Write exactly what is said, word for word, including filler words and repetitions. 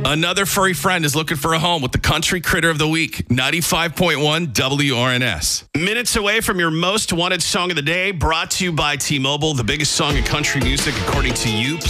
Another furry friend is looking for a home with the Country Critter of the Week. ninety-five point one W R N S. Minutes away from your most wanted song of the day, brought to you by T-Mobile, the biggest song in country music according to you.